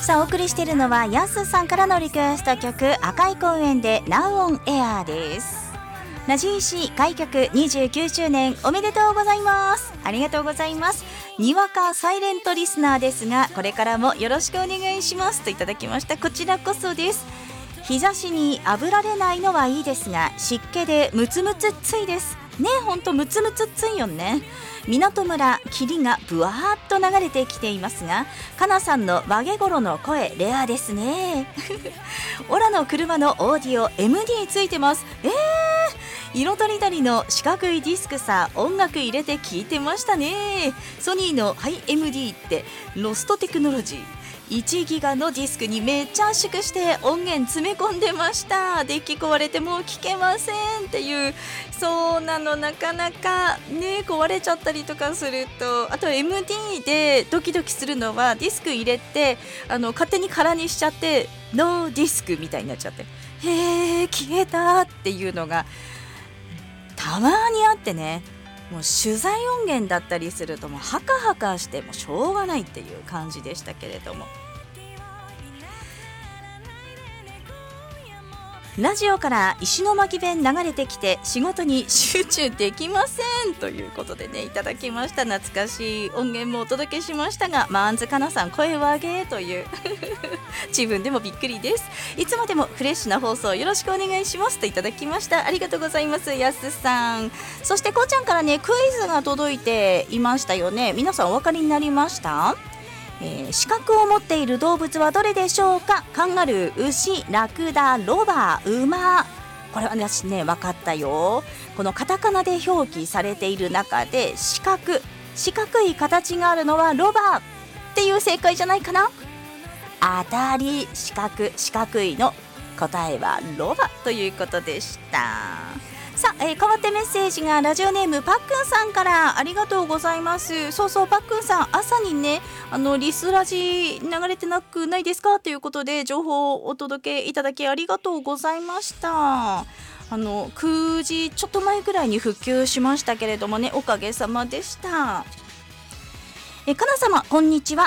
さあお送りしているのはやすさんからのリクエスト曲、赤い公園で Now on Air です。ラジシ開局29周年おめでとうございます。ありがとうございます。にわかサイレントリスナーですが、これからもよろしくお願いしますといただきました。こちらこそです。日差しに炙られないのはいいですが、湿気でムツムツっついですね。ほんとムツムツっついよね。港村、霧がぶわーっと流れてきていますが、かなさんの和げ頃の声レアですね。オラの車のオーディオ MD ついてます。色とりどりの四角いディスクさ、音楽入れて聴いてましたね。ソニーのハイ MD ってロストテクノロジー、1ギガのディスクにめっちゃ圧縮して音源詰め込んでました。デッキ壊れてもう聞けませんっていう。そうなの、なかなかね壊れちゃったりとかすると。あと MD でドキドキするのは、ディスク入れて勝手に空にしちゃってノーディスクみたいになっちゃって、消えたっていうのがたまにあってね。もう取材音源だったりするともうハカハカしてもしょうがないっていう感じでしたけれども、ラジオから石巻弁流れてきて仕事に集中できませんということでね、いただきました。懐かしい音源もお届けしましたが、マンズかなさん声を上げという自分でもびっくりです。いつまでもフレッシュな放送よろしくお願いしますといただきました。ありがとうございます、やすさん。そしてこうちゃんからね、クイズが届いていましたよね。皆さんお分かりになりました？資格を持っている動物はどれでしょうか？カンガルー、牛、ラクダ、ロバ、馬。これは私ね分かったよ。このカタカナで表記されている中で四角い形があるのはロバっていう正解じゃないかな。当たり。四角いの答えはロバということでした。さあ、変わってメッセージがラジオネームパックンさんから、ありがとうございます。そうそう、パックンさん、朝にねリスラジ流れてなくないですかということで情報をお届けいただきありがとうございました。9時ちょっと前ぐらいに復旧しましたけれどもね、おかげさまでした。かな様こんにちは。